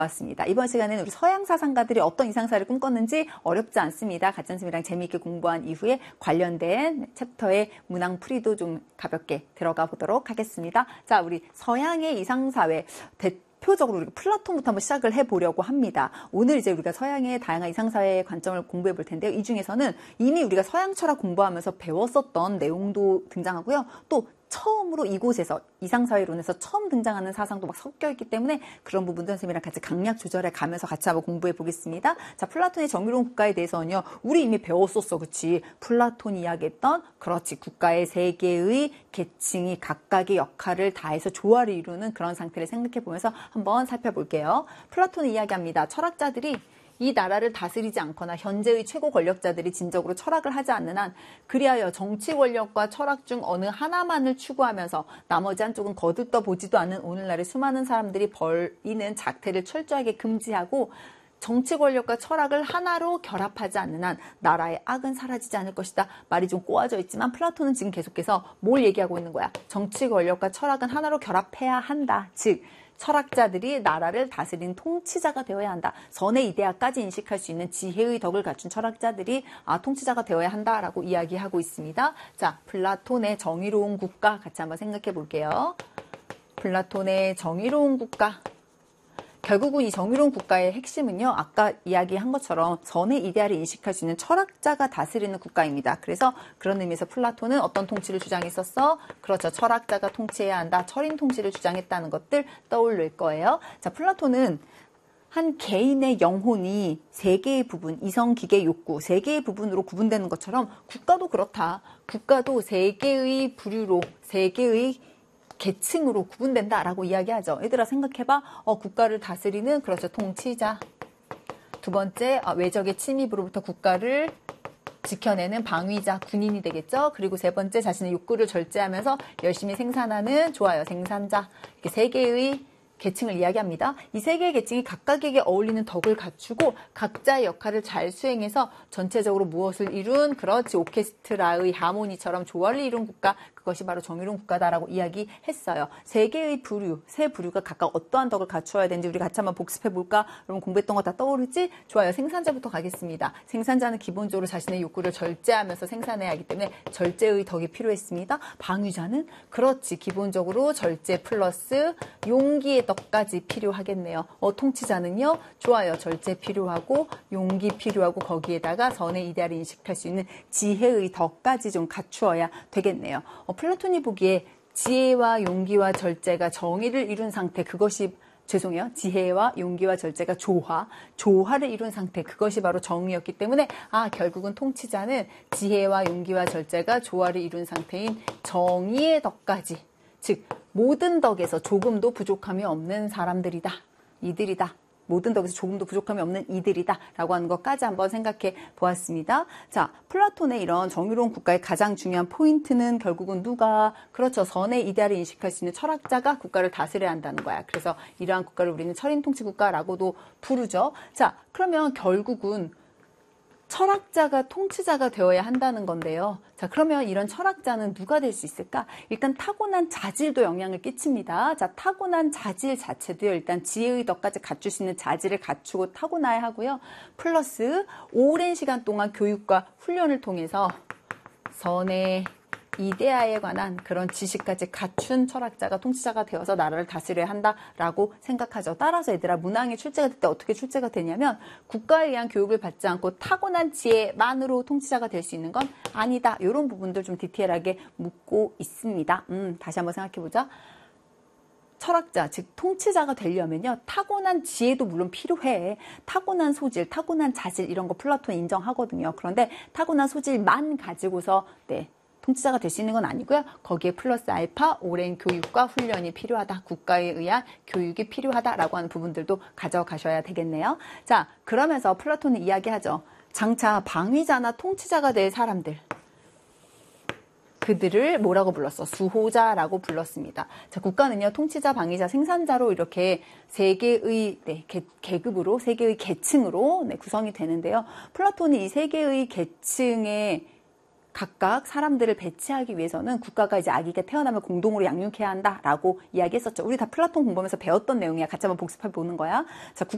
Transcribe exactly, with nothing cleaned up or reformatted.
맞습니다. 이번 시간에는 우리 서양 사상가들이 어떤 이상사를 꿈꿨는지 어렵지 않습니다. 가짜쌤이랑 재미있게 공부한 이후에 관련된 챕터의 문항 풀이도 좀 가볍게 들어가 보도록 하겠습니다. 자, 우리 서양의 이상사회 대표적으로 우리가 플라톤부터 한번 시작을 해보려고 합니다. 오늘 이제 우리가 서양의 다양한 이상사회의 관점을 공부해 볼 텐데요. 이 중에서는 이미 우리가 서양 철학 공부하면서 배웠었던 내용도 등장하고요. 또 처음으로 이곳에서 이상사회론에서 처음 등장하는 사상도 막 섞여 있기 때문에 그런 부분도 선생님이랑 같이 강약 조절해 가면서 같이 한번 공부해 보겠습니다. 자, 플라톤의 정의로운 국가에 대해서는요. 우리 이미 배웠었어. 그치? 플라톤이 이야기했던 그렇지. 국가의 세 개의 계층이 각각의 역할을 다해서 조화를 이루는 그런 상태를 생각해 보면서 한번 살펴볼게요. 플라톤이 이야기합니다. 철학자들이 이 나라를 다스리지 않거나 현재의 최고 권력자들이 진정으로 철학을 하지 않는 한 그리하여 정치 권력과 철학 중 어느 하나만을 추구하면서 나머지 한쪽은 거들떠 보지도 않는 오늘날의 수많은 사람들이 벌이는 작태를 철저하게 금지하고 정치 권력과 철학을 하나로 결합하지 않는 한 나라의 악은 사라지지 않을 것이다. 말이 좀 꼬아져 있지만 플라톤은 지금 계속해서 뭘 얘기하고 있는 거야? 정치 권력과 철학은 하나로 결합해야 한다. 즉 철학자들이 나라를 다스리는 통치자가 되어야 한다. 선의 이데아까지 인식할 수 있는 지혜의 덕을 갖춘 철학자들이 아, 통치자가 되어야 한다라고 이야기하고 있습니다. 자, 플라톤의 정의로운 국가 같이 한번 생각해 볼게요. 플라톤의 정의로운 국가. 결국은 이 정의로운 국가의 핵심은요. 아까 이야기한 것처럼 선의 이데아를 인식할 수 있는 철학자가 다스리는 국가입니다. 그래서 그런 의미에서 플라톤은 어떤 통치를 주장했었어? 그렇죠. 철학자가 통치해야 한다. 철인 통치를 주장했다는 것들 떠올릴 거예요. 자, 플라톤은 한 개인의 영혼이 세 개의 부분, 이성, 기계, 욕구, 세 개의 부분으로 구분되는 것처럼 국가도 그렇다. 국가도 세 개의 부류로, 세 개의 계층으로 구분된다라고 이야기하죠. 얘들아 생각해봐. 어, 국가를 다스리는 그렇죠. 통치자. 두 번째 어, 외적의 침입으로부터 국가를 지켜내는 방위자, 군인이 되겠죠. 그리고 세 번째 자신의 욕구를 절제하면서 열심히 생산하는 좋아요. 생산자. 이렇게 세 개의 계층을 이야기합니다. 이 세 개의 계층이 각각에게 어울리는 덕을 갖추고 각자의 역할을 잘 수행해서 전체적으로 무엇을 이룬 그렇지 오케스트라의 하모니처럼 조화를 이룬 국가 그것이 바로 정의로운 국가다라고 이야기했어요. 세 개의 부류, 세 부류가 각각 어떠한 덕을 갖추어야 되는지 우리 같이 한번 복습해볼까? 여러분 공부했던 거 다 떠오르지? 좋아요. 생산자부터 가겠습니다. 생산자는 기본적으로 자신의 욕구를 절제하면서 생산해야 하기 때문에 절제의 덕이 필요했습니다. 방위자는 그렇지. 기본적으로 절제 플러스 용기의 덕까지 필요하겠네요. 어, 통치자는요? 좋아요. 절제 필요하고 용기 필요하고 거기에다가 선의 이데아를 인식할 수 있는 지혜의 덕까지 좀 갖추어야 되겠네요. 어, 플라톤이 보기에 지혜와 용기와 절제가 정의를 이룬 상태 그것이 죄송해요. 지혜와 용기와 절제가 조화, 조화를 이룬 상태 그것이 바로 정의였기 때문에 아 결국은 통치자는 지혜와 용기와 절제가 조화를 이룬 상태인 정의의 덕까지 즉 모든 덕에서 조금도 부족함이 없는 사람들이다. 이들이다. 모든 덕에서 조금도 부족함이 없는 이들이다. 라고 하는 것까지 한번 생각해 보았습니다. 자, 플라톤의 이런 정의로운 국가의 가장 중요한 포인트는 결국은 누가? 그렇죠. 선의 이데아를 인식할 수 있는 철학자가 국가를 다스려야 한다는 거야. 그래서 이러한 국가를 우리는 철인 통치 국가라고도 부르죠. 자, 그러면 결국은 철학자가 통치자가 되어야 한다는 건데요. 자, 그러면 이런 철학자는 누가 될 수 있을까? 일단 타고난 자질도 영향을 끼칩니다. 자, 타고난 자질 자체도요. 일단 지혜의 덕까지 갖출 수 있는 자질을 갖추고 타고나야 하고요. 플러스 오랜 시간 동안 교육과 훈련을 통해서 선의 이데아에 관한 그런 지식까지 갖춘 철학자가 통치자가 되어서 나라를 다스려야 한다라고 생각하죠. 따라서 얘들아 문항에 출제가 될 때 어떻게 출제가 되냐면 국가에 의한 교육을 받지 않고 타고난 지혜만으로 통치자가 될 수 있는 건 아니다. 이런 부분들 좀 디테일하게 묻고 있습니다. 음, 다시 한번 생각해보자. 철학자, 즉 통치자가 되려면요. 타고난 지혜도 물론 필요해. 타고난 소질, 타고난 자질 이런 거 플라톤 인정하거든요. 그런데 타고난 소질만 가지고서 네. 통치자가 될 수 있는 건 아니고요. 거기에 플러스 알파 오랜 교육과 훈련이 필요하다. 국가에 의한 교육이 필요하다라고 하는 부분들도 가져가셔야 되겠네요. 자, 그러면서 플라톤은 이야기하죠. 장차 방위자나 통치자가 될 사람들. 그들을 뭐라고 불렀어? 수호자라고 불렀습니다. 자, 국가는요, 통치자, 방위자, 생산자로 이렇게 세 개의 네, 계, 계급으로, 세 개의 계층으로 네, 구성이 되는데요. 플라톤이 이 세 개의 계층의 각각 사람들을 배치하기 위해서는 국가가 이제 아기가 태어나면 공동으로 양육해야 한다라고 이야기했었죠. 우리 다 플라톤 공부하면서 배웠던 내용이야. 같이 한번 복습해 보는 거야. 자, 국